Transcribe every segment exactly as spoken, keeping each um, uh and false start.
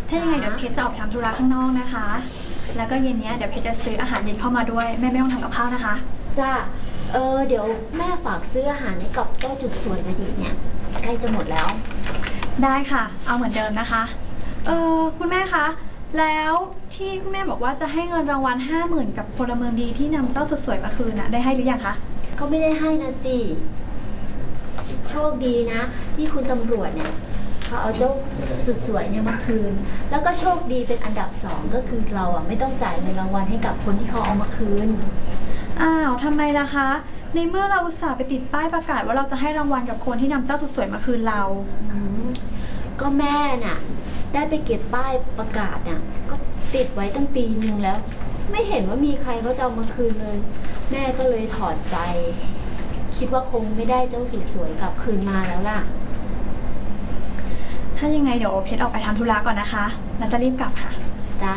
ถ้ายังไงเดี๋ยวเพชรจะออกไปทำธุระข้างนอกนะคะแล้วก็เย็นนี้เดี๋ยวเพชรจะซื้ออาหารเย็นเข้ามาด้วยแม่ไม่ต้องทำกับข้าวนะคะจ้าเออเดี๋ยวแม่ฝากซื้ออาหารให้กับเจ้าจุดสวยนะดีเนี่ยใกล้จะหมดแล้วได้ค่ะเอาเหมือนเดิมนะคะเออคุณแม่คะแล้วที่คุณแม่บอกว่าจะให้เงินรางวัลห้าหมื่นกับพลเมืองดีที่นำเจ้าสุดสวยมาคืนน่ะได้ให้หรือยังคะก็ไม่ได้ให้นะสิโชคดีนะที่คุณตำรวจเนี่ยเขาเอาเจ้าสุดสวยเนี่ยมาคืนแล้วก็โชคดีเป็นอันดับสองก็คือเราอ่ะไม่ต้องจ่ายเงินรางวัลให้กับคนที่เขาเอามาคืนอ้าวทำไมล่ะคะในเมื่อเราอุตส่าห์ไปติดป้ายประกาศว่าเราจะให้รางวัลกับคนที่นำเจ้าสุดสวยมาคืนเราก็แม่น่ะได้ไปเก็บป้ายประกาศน่ะก็ติดไว้ตั้งปีนึงแล้วไม่เห็นว่ามีใครเขาจะเอามาคืนเลยแม่ก็เลยถอดใจคิดว่าคงไม่ได้เจ้าสุดสวยกลับคืนมาแล้วล่ะถ้ายังไงเดี๋ยวเพชรออกไปทำธุระก่อนนะคะแล้วจะรีบกลับค่ะจ้า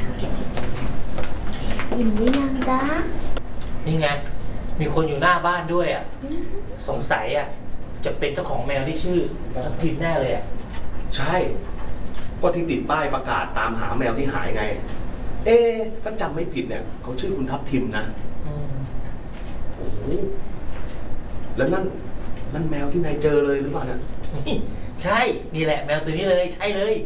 อิ่มหรือยังจ้านี่ไงมีคนอยู่หน้าบ้านด้วยอ่ะสงสัยอ่ะจะเป็นเจ้าของแมวที่ชื่อทับทิมแน่เลยอ่ะใช่ก็ที่ติดป้ายประกาศตามหาแมวที่หายไงเอ๊ถ้าจำไม่ผิดเนี่ยเขาชื่อคุณทับทิมนะโอ้โหแล้วนั่นนั่นแมวที่นายเจอเลยหรือเปล่าเนี่ยใช่นี่แหละแมวตัวนี้เลยใช่เลย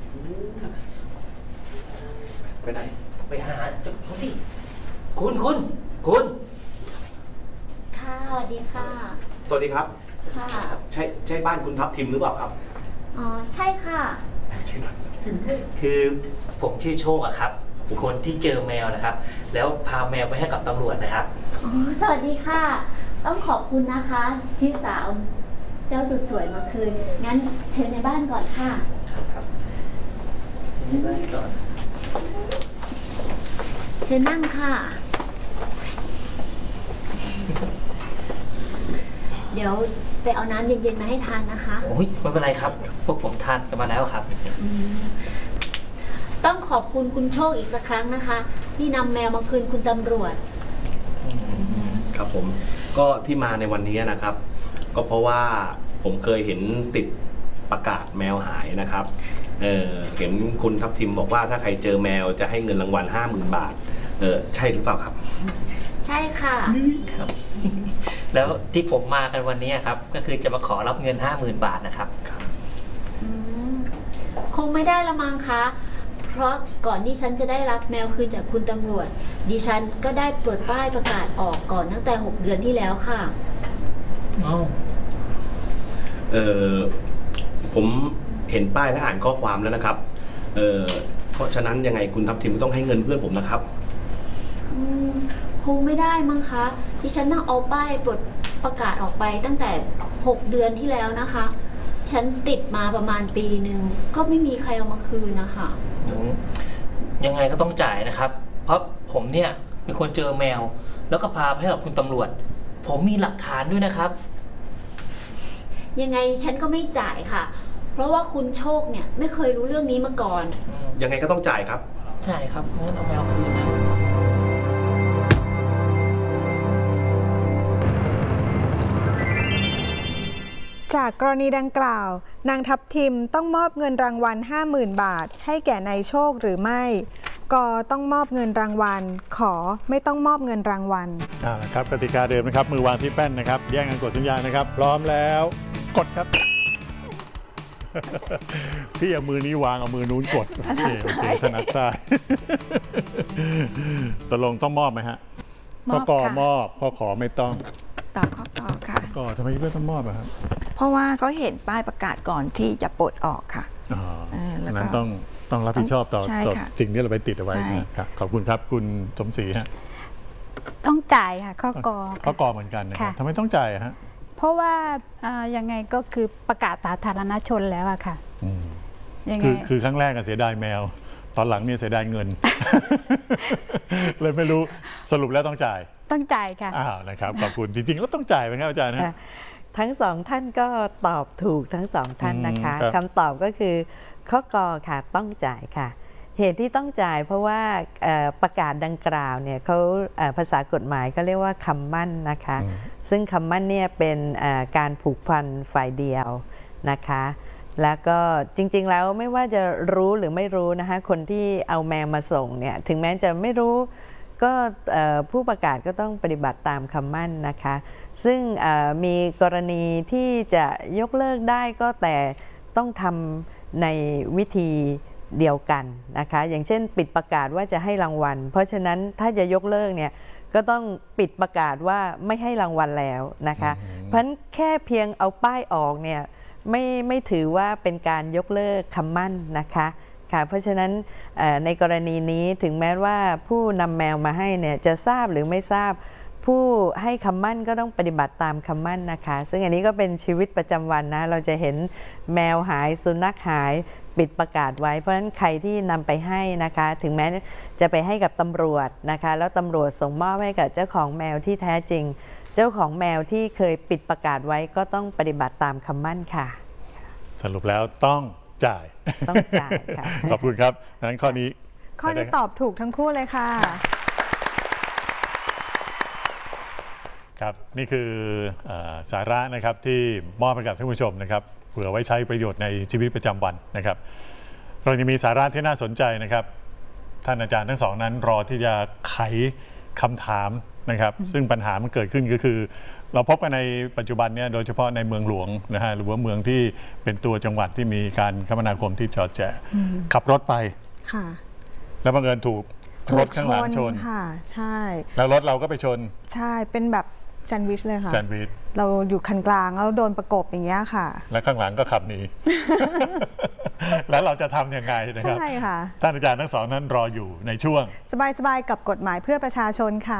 ไปไหนไปหาเขาสิคุณคุณคุณค่ะสวัสดีค่ะสวัสดีครับค่ะใช่ใช่บ้านคุณทับทิมหรือเปล่าครับอ๋อใช่ค่ะคือผมชื่อโชคอะครับคนที่เจอแมวนะครับแล้วพาแมวไปให้กับตำรวจนะครับอ๋อสวัสดีค่ะต้องขอบคุณนะคะที่สาวเจ้าสุดสวยมาคืนงั้นเชิญในบ้านก่อนค่ะครับครับในบ้านก่อนเชิญนั่งค่ะเดี๋ยวไปเอาน้ำเย็นๆมาให้ทานนะคะโอ้ยไม่เป็นไรครับพวกผมทานกันมาแล้วครับต้องขอบคุณคุณโชคอีกสักครั้งนะคะที่นำแมวมาคืนคุณตำรวจครับผมก็ที่มาในวันนี้นะครับก็เพราะว่าผมเคยเห็นติดประกาศแมวหายนะครับเออเห็นคุณทับทิมบอกว่าถ้าใครเจอแมวจะให้เงินรางวัลห้าหมื่นบาทเออใช่หรือเปล่าครับใช่ค่ะครับแล้วที่ผมมากันวันนี้ครับก็คือจะมาขอรับเงินห้าหมื่นบาทนะครับคงไม่ได้ละมั้งคะเพราะก่อนที่ฉันจะได้รับแมวคืนจากคุณตำรวจดิฉันก็ได้เปิดป้ายประกาศออกก่อนตั้งแต่หกเดือนที่แล้วค่ะอ้าวเออผมเห็นป้ายและอ่านข้อความแล้วนะครับเออเพราะฉะนั้นยังไงคุณทับทิมต้องให้เงินเพื่อนผมนะครับอืมคงไม่ได้มั้งคะดิฉันต้องเอาป้ายเปิดประกาศออกไปตั้งแต่หกเดือนที่แล้วนะคะฉันติดมาประมาณปีหนึ่งก็ไม่มีใครเอามาคืนนะคะยังไงก็ต้องจ่ายนะครับเพราะผมเนี่ยเป็นคนเจอแมวแล้วก็พาไปให้กับคุณตำรวจผมมีหลักฐานด้วยนะครับยังไงฉันก็ไม่จ่ายค่ะเพราะว่าคุณโชคเนี่ยไม่เคยรู้เรื่องนี้มาก่อนยังไงก็ต้องจ่ายครับจ่ายครับงั้นเอาแมวคืนนะจากกรณีดังกล่าวนางทับทิมต้องมอบเงินรางวัล ห้าหมื่น บาทให้แก่นายโชคหรือไม่กต้องมอบเงินรางวัลขอไม่ต้องมอบเงินรางวัลอ่าครับกติกาเดิมนะครับมือวางที่แป้นนะครับแย่งกันกดสัญญาณนะครับพร้อมแล้วกดครับพี่เอามือนี้วางเอามือนู้นกดโอเคโอเคถนัดซ้ายตกลงต้องมอบไหมฮะข้อกอมอบข้อขอไม่ต้องตอบข้อกอค่ะก็ทำไมไม่ต้องมอบอะครับเพราะว่าเขาเห็นป้ายประกาศก่อนที่จะปลดออกค่ะอ๋อนั้นต้องต้องรับผิดชอบต่อสิ่งที่เราไปติดเอาไว้ครับขอบคุณครับคุณสมศรีฮะต้องจ่ายค่ะข้อกอข้อกอเหมือนกันนะครับทำไมต้องจ่ายฮะเพราะว่ายังไงก็คือประกาศสาธารณชนแล้วอะค่ะคือคือครั้งแรกเสียดายแมวตอนหลังเนี่ยเสียดายเงินเลยไม่รู้สรุปแล้วต้องจ่ายต้องจ่ายค่ะอ้าวนะครับขอบคุณจริงๆแล้วต้องจ่ายไหมครับอาจารย์นะทั้งสองท่านก็ตอบถูกทั้งสองท่านนะคะคำตอบก็คือข้อกอค่ะต้องจ่ายค่ะเหตุที่ต้องจ่ายเพราะว่าประกาศดังกล่าวเนี่ยเขาภาษากฎหมายก็เรียกว่าคำมั่นนะคะซึ่งคำมั่นเนี่ยเป็นการผูกพันฝ่ายเดียวนะคะแล้วก็จริงๆแล้วไม่ว่าจะรู้หรือไม่รู้นะคะคนที่เอาแมวมาส่งเนี่ยถึงแม้จะไม่รู้ก็ผู้ประกาศก็ต้องปฏิบัติตามคำมั่นนะคะซึ่งมีกรณีที่จะยกเลิกได้ก็แต่ต้องทำในวิธีเดียวกันนะคะอย่างเช่นปิดประกาศว่าจะให้รางวัลเพราะฉะนั้นถ้าจะยกเลิกเนี่ยก็ต้องปิดประกาศว่าไม่ให้รางวัลแล้วนะคะเพราะฉะนั้นแค่เพียงเอาป้ายออกเนี่ยไม่ไม่ถือว่าเป็นการยกเลิกคำมั่นนะคะค่ะเพราะฉะนั้นในกรณีนี้ถึงแม้ว่าผู้นำแมวมาให้เนี่ยจะทราบหรือไม่ทราบผู้ให้คำมั่นก็ต้องปฏิบัติตามคำมั่นนะคะซึ่งอันนี้ก็เป็นชีวิตประจำวันนะเราจะเห็นแมวหายสุนัขหายปิดประกาศไว้เพราะฉะนั้นใครที่นำไปให้นะคะถึงแม้จะไปให้กับตำรวจนะคะแล้วตำรวจส่งมอบให้กับเจ้าของแมวที่แท้จริงเจ้าของแมวที่เคยปิดประกาศไว้ก็ต้องปฏิบัติตามคำมั่นค่ะสรุปแล้วต้องจ่ายต้องจ่ายค่ะขอบคุณครับดังนั้นข้อนี้ข้อนี้ตอบถูกทั้งคู่เลยค่ะครับนี่คือสาระนะครับที่มอบให้กับท่านผู้ชมนะครับเผื่อไว้ใช้ประโยชน์ในชีวิตประจำวันนะครับเรายังมีสาระที่น่าสนใจนะครับท่านอาจารย์ทั้งสองนั้นรอที่จะไขคำถามนะครับซึ่งปัญหามันเกิดขึ้นก็คือเราพบกันในปัจจุบันเนี่ยโดยเฉพาะในเมืองหลวงนะฮะหรือว่าเมืองที่เป็นตัวจังหวัดที่มีการคมนาคมที่จอดแจขับรถไปแล้วบังเอิญถูกรถข้างหลังชนค่ะใช่แล้วรถเราก็ไปชนใช่เป็นแบบแซนด์วิชเลยค่ะแซนด์วิชเราอยู่คันกลางแล้วโดนประกบอย่างเงี้ยค่ะแล้วข้างหลังก็ขับหนี แล้วเราจะทำยังไงนะครับใช่ค่ะท่านอาจารย์ทั้งสองนั้นรออยู่ในช่วงสบายๆกับกฎหมายเพื่อประชาชนค่ะ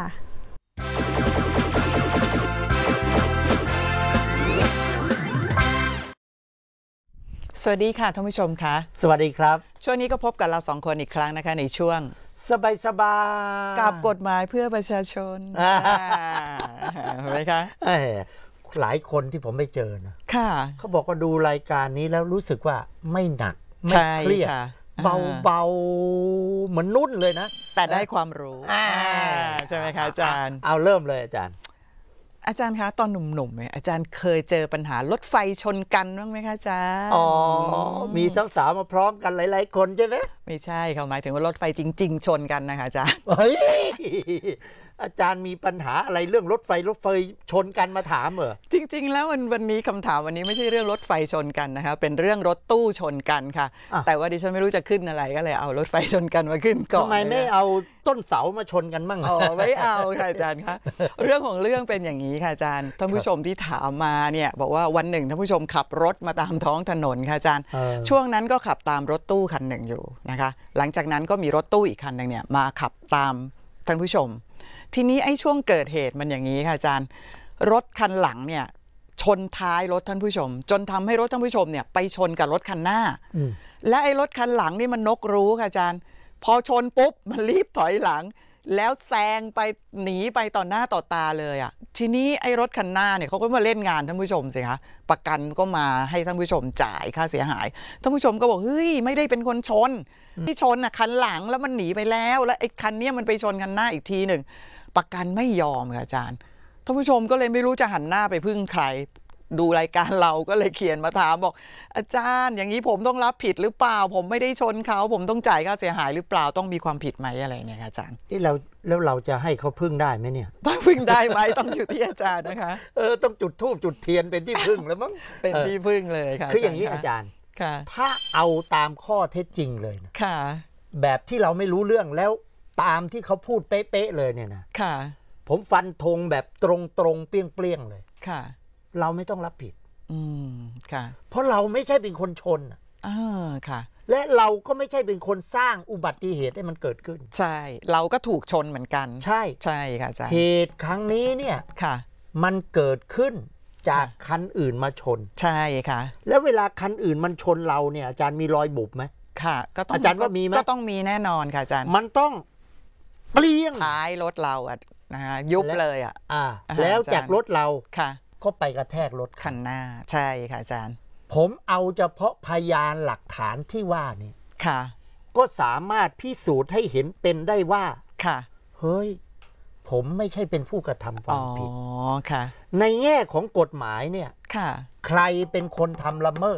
สวัสดีค่ะท่านผู้ชมคะสวัสดีครับช่วงนี้ก็พบกับเราสองคนอีกครั้งนะคะในช่วงสบายสบายกับกฎหมายเพื่อประชาชนเห็นไหมคะหลายคนที่ผมไม่เจอนะค่ะเขาบอกว่าดูรายการนี้แล้วรู้สึกว่าไม่หนักไม่เครียดเบาเบาเหมือนนุ่นเลยนะแต่ได้ความรู้ใช่ไหมคะอาจารย์เอาเริ่มเลยอาจารย์อาจารย์คะตอนหนุ่มๆเนี่ยอาจารย์เคยเจอปัญหารถไฟชนกันบ้างไหมคะอาจารย์อ๋อมีสาวๆมาพร้อมกันหลายๆคนใช่ไหมไม่ใช่เขาหมายถึงว่ารถไฟจริงๆชนกันนะคะอาจารย์เฮ้ยอาจารย์มีปัญหาอะไรเรื่องรถไฟรถไฟชนกันมาถามเหรอจริงๆแล้ววันวันนี้คำถามวันนี้ไม่ใช่เรื่องรถไฟชนกันนะคะเป็นเรื่องรถตู้ชนกันค่ะแต่ว่าดิฉันไม่รู้จะขึ้นอะไรก็เลยเอารถไฟชนกันมาขึ้นก่อนทำไมไม่เอาต้นเสามาชนกันมั่งอ๋อไม่เอาค่ะอาจารย์คะเรื่องของเรื่องเป็นอย่างนี้ค่ะอาจารย์ท่านผู้ชมที่ถามมาเนี่ยบอกว่าวันหนึ่งท่านผู้ชมขับรถมาตามท้องถนนค่ะอาจารย์ช่วงนั้นก็ขับตามรถตู้คันหนึ่งอยู่นะคะหลังจากนั้นก็มีรถตู้อีกคันหนึ่งเนี่ยมาขับตามท่านผู้ชมทีนี้ไอ้ช่วงเกิดเหตุมันอย่างนี้ค่ะอาจารย์รถคันหลังเนี่ยชนท้ายรถท่านผู้ชมจนทำให้รถท่านผู้ชมเนี่ยไปชนกับรถคันหน้าและไอ้รถคันหลังนี่มันนกรู้ค่ะอาจารย์พอชนปุ๊บมันรีบถอยหลังแล้วแซงไปหนีไปต่อหน้าต่อตาเลยอ่ะทีนี้ไอ้รถคันหน้าเนี่ยเขาก็มาเล่นงานท่านผู้ชมสิคะประกันก็มาให้ท่านผู้ชมจ่ายค่าเสียหายท่านผู้ชมก็บอกเฮ้ยไม่ได้เป็นคนชนที่ชนอ่ะคันหลังแล้วมันหนีไปแล้วแล้วไอ้คันนี้มันไปชนคันหน้าอีกทีหนึ่งประกันไม่ยอมค่ะอาจารย์ท่านผู้ชมก็เลยไม่รู้จะหันหน้าไปพึ่งใครดูรายการเราก็เลยเขียนมาถามบอกอาจารย์อย่างนี้ผมต้องรับผิดหรือเปล่าผมไม่ได้ชนเขาผมต้องจ่ายค่าเสียหายหรือเปล่าต้องมีความผิดไหมอะไรเนี่ยอาจารย์ที่เราแล้วเราจะให้เขาพึ่งได้ไหมเนี่ยต้องพึ่งได้ไหมต้องอยู่ที่อาจารย์นะคะเออต้องจุดธูปจุดเทียนเป็นที่พึ่งแล้วมั้งเป็นที่พึ่งเลยค่ะคืออย่างนี้อาจารย์ถ้าเอาตามข้อเท็จจริงเลยนะค่ะแบบที่เราไม่รู้เรื่องแล้วตามที่เขาพูดเป๊ะๆเลยเนี่ยนะค่ะผมฟันธงแบบตรงๆเปรี้ยงๆเลยค่ะเราไม่ต้องรับผิดอืมค่ะเพราะเราไม่ใช่เป็นคนชนอ่าค่ะและเราก็ไม่ใช่เป็นคนสร้างอุบัติเหตุให้มันเกิดขึ้นใช่เราก็ถูกชนเหมือนกันใช่ใช่ค่ะอาจารย์เหตุครั้งนี้เนี่ยค่ะมันเกิดขึ้นจากคันอื่นมาชนใช่ค่ะแล้วเวลาคันอื่นมันชนเราเนี่ยอาจารย์มีรอยบุบไหมค่ะก็ต้องอาจารย์ว่ามีไหมก็ต้องมีแน่นอนค่ะอาจารย์มันต้องเปลี่ยงท้ายรถเราอ่ะนะฮะยุบเลยอ่ะอ่าแล้วจากรถเราค่ะก็ไปกระแทกรถคันหน้าใช่ค่ะอาจารย์ผมเอาเฉพาะพยานหลักฐานที่ว่านี่ค่ะก็สามารถพิสูจน์ให้เห็นเป็นได้ว่าค่ะเฮ้ยผมไม่ใช่เป็นผู้กระทำความผิดอ๋อค่ะในแง่ของกฎหมายเนี่ยค่ะใครเป็นคนทำละเมิด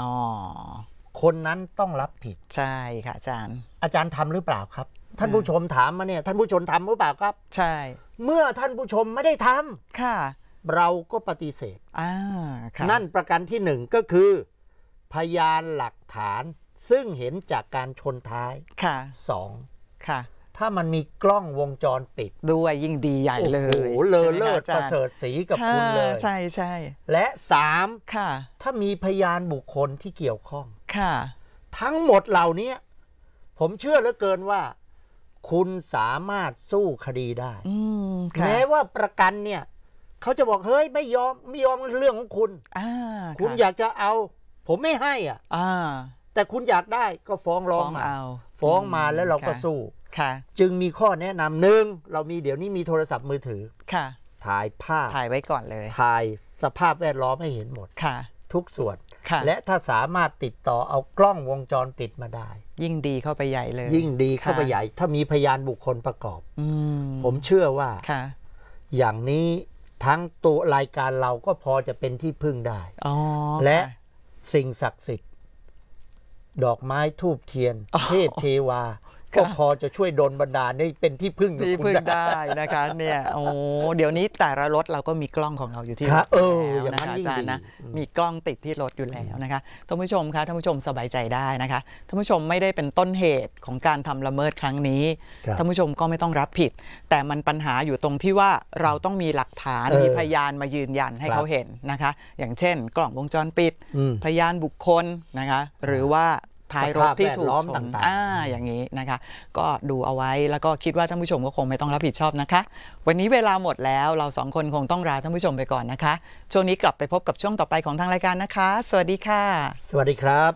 อ๋อคนนั้นต้องรับผิดใช่ค่ะอาจารย์อาจารย์ทำหรือเปล่าครับท่านผู้ชมถามมาเนี่ยท่านผู้ชมทำหรือเปล่าครับใช่เมื่อท่านผู้ชมไม่ได้ทำค่ะเราก็ปฏิเสธอ่านั่นประการที่หนึ่งก็คือพยานหลักฐานซึ่งเห็นจากการชนท้ายค่ะสองค่ะถ้ามันมีกล้องวงจรปิดด้วยยิ่งดีใหญ่เลยโอ้โหเลอเลิศประเสริฐสีกับคุณเลยใช่ใช่และสามค่ะถ้ามีพยานบุคคลที่เกี่ยวข้องค่ะทั้งหมดเหล่านี้ผมเชื่อเหลือเกินว่าคุณสามารถสู้คดีได้แม้ว่าประกันเนี่ยเขาจะบอกเฮ้ยไม่ยอมไม่ยอมเรื่องของคุณคุณอยากจะเอาผมไม่ให้อ่ะแต่คุณอยากได้ก็ฟ้องร้องมาฟ้องมาแล้วเราก็สู้จึงมีข้อแนะนำหนึ่งเรามีเดี๋ยวนี้มีโทรศัพท์มือถือถ่ายภาพถ่ายไว้ก่อนเลยถ่ายสภาพแวดล้อมให้เห็นหมดทุกส่วนและถ้าสามารถติดต่อเอากล้องวงจรปิดมาได้ยิ่งดีเข้าไปใหญ่เลยยิ่งดีเข้าไปใหญ่ถ้ามีพยานบุคคลประกอบผมเชื่อว่าอย่างนี้ทั้งตัวรายการเราก็พอจะเป็นที่พึ่งได้และสิ่งศักดิ์สิทธิ์ดอกไม้ธูปเทียนเทพเทวาก็พอจะช่วยดลบันดาลให้เป็นที่พึ่งที่พึ่งได้นะคะเนี่ยโอ้เดี๋ยวนี้แต่ละรถเราก็มีกล้องของเราอยู่ที่รถแล้วนะคะอาจารย์นะมีกล้องติดที่รถอยู่แล้วนะคะท่านผู้ชมคะท่านผู้ชมสบายใจได้นะคะท่านผู้ชมไม่ได้เป็นต้นเหตุของการทำละเมิดครั้งนี้ท่านผู้ชมก็ไม่ต้องรับผิดแต่มันปัญหาอยู่ตรงที่ว่าเราต้องมีหลักฐานมีพยานมายืนยันให้เขาเห็นนะคะอย่างเช่นกล้องวงจรปิดพยานบุคคลนะคะหรือว่าท้ายรถที่ถูกชนอ่าอย่างนี้นะคะก็ดูเอาไว้แล้วก็คิดว่าท่านผู้ชมก็คงไม่ต้องรับผิดชอบนะคะวันนี้เวลาหมดแล้วเราสองคนคงต้องลาท่านผู้ชมไปก่อนนะคะช่วงนี้กลับไปพบกับช่วงต่อไปของทางรายการนะคะสวัสดีค่ะสวัสดีครับ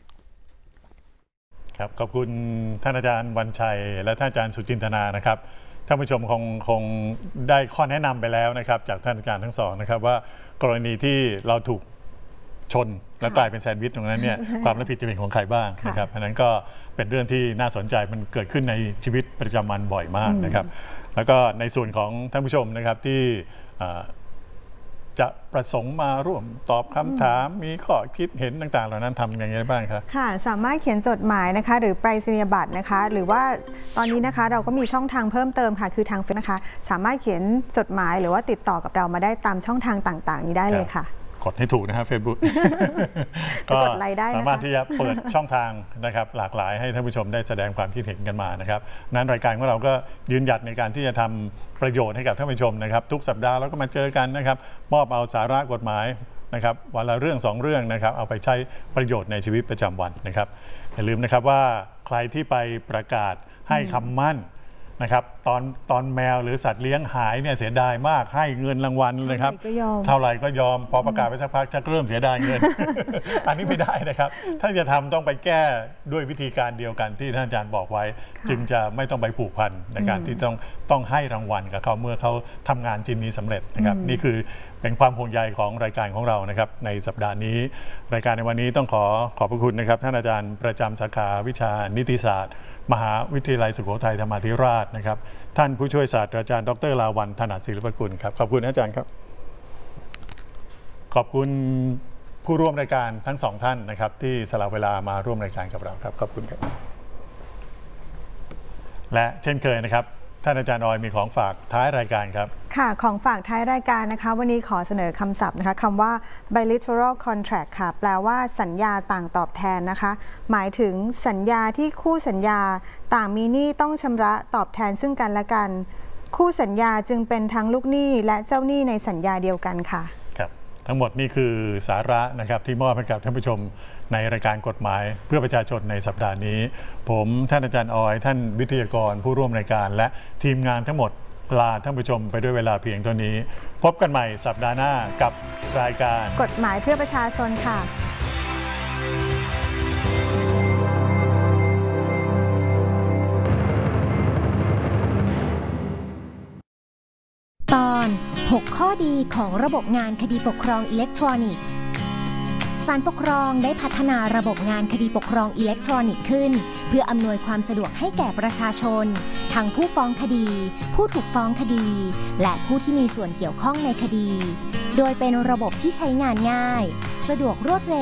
ครับขอบคุณท่านอาจารย์วันชัยและท่านอาจารย์สุจินตนานะครับท่านผู้ชมคงคงได้ข้อแนะนำไปแล้วนะครับจากท่านอาจารย์ทั้งสองนะครับว่ากรณีที่เราถูกชนแล้วกลายเป็นแซนด์วิชตรงนั้นเนี่ยความรับผิดจะเป็นของใครบ้างนะครับอันนั้นก็เป็นเรื่องที่น่าสนใจมันเกิดขึ้นในชีวิตประจำวันบ่อยมากนะครับแล้วก็ในส่วนของท่านผู้ชมนะครับที่จะประสงค์มาร่วมตอบคำถามมีข้อคิดเห็นต่างๆเหล่านั้นทำยังไงบ้างครับค่ะสามารถเขียนจดหมายนะคะหรือไปรษณียบัตรนะคะหรือว่าตอนนี้นะคะเราก็มีช่องทางเพิ่มเติมค่ะคือทางเฟซนะคะสามารถเขียนจดหมายหรือว่าติดต่อกับเรามาได้ตามช่องทางต่างๆนี้ได้เลยค่ะกดให้ถูกนะครับ Facebook ก็สามารถที่จะเปิดช่องทางนะครับหลากหลายให้ท่านผู้ชมได้แสดงความคิดเห็นกันมานะครับนั้นรายการของเราก็ยืนหยัดในการที่จะทำประโยชน์ให้กับท่านผู้ชมนะครับทุกสัปดาห์เราก็มาเจอกันนะครับมอบเอาสาระกฎหมายนะครับวันละเรื่องสองเรื่องนะครับเอาไปใช้ประโยชน์ในชีวิตประจำวันนะครับอย่าลืมนะครับว่าใครที่ไปประกาศให้คำมั่นนะครับตอนตอนแมวหรือสัตว์เลี้ยงหายเนี่ยเสียดายมากให้เงินรางวัลนะครับเท่าไหร่ก็ยอมพอประกาศไปสักพักจะเริ่มเสียดายเงิน อันนี้ไม่ได้นะครับถ้าจะทำต้องไปแก้ด้วยวิธีการเดียวกันที่ท่านอาจารย์บอกไว้จึงจะไม่ต้องไปผูกพันในการที่ต้องต้องให้รางวัลกับเขาเมื่อเขาทำงานชิ้นนี้สำเร็จนะครับนี่คือเป็นความห่วงใยของรายการของเรานะครับในสัปดาห์นี้รายการในวันนี้ต้องขอขอบพระคุณนะครับท่านอาจารย์ประจำสาขาวิชานิติศาสตร์มหาวิทยาลัยสุโขทัยธรรมาธิราชนะครับท่านผู้ช่วยศาสตราจารย์ดร.ลาวัลย์ถนัดศิลปกุลครับขอบคุณอาจารย์ครับขอบคุณผู้ร่วมรายการทั้งสองท่านนะครับที่สละเวลามาร่วมรายการกับเราครับขอบคุณครับและเช่นเคยนะครับท่านอาจารย์ออยมีของฝากท้ายรายการครับค่ะของฝากท้ายรายการนะคะวันนี้ขอเสนอคำศัพท์นะคะคำว่า bilateral contract ค่ะแปลว่าสัญญาต่างตอบแทนนะคะหมายถึงสัญญาที่คู่สัญญาต่างมีหนี้ต้องชำระตอบแทนซึ่งกันและกันคู่สัญญาจึงเป็นทั้งลูกหนี้และเจ้าหนี้ในสัญญาเดียวกันค่ะครับทั้งหมดนี่คือสาระนะครับที่มอบให้กับท่านผู้ชมในรายการกฎหมายเพื่อประชาชนในสัปดาห์นี้ผมท่านอาจารย์ออยท่านวิทยากรผู้ร่วมรายการและทีมงานทั้งหมดลาท่านผู้ชมไปด้วยเวลาเพียงเท่านี้พบกันใหม่สัปดาห์หน้ากับรายการกฎหมายเพื่อประชาชนค่ะตอนหกข้อดีของระบบงานคดีปกครองอิเล็กทรอนิกส์ศาลปกครองได้พัฒนาระบบงานคดีปกครองอิเล็กทรอนิกส์ขึ้นเพื่ออำนวยความสะดวกให้แก่ประชาชนทั้งผู้ฟ้องคดีผู้ถูกฟ้องคดีและผู้ที่มีส่วนเกี่ยวข้องในคดีโดยเป็นระบบที่ใช้งานง่ายสะดวกรวดเร็ว